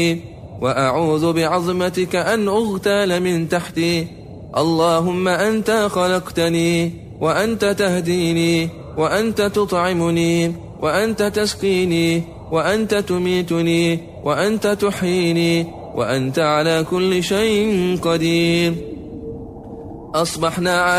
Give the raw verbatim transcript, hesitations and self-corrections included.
وأعوذ بعظمتك أن أغتال من تحتي. اللهم أنت خلقتني، وأنت تهديني، وأنت تطعمني، وأنت تسقيني، وأنت تميتني، وأنت تحييني، وأنت على كل شيء قدير. أصبحنا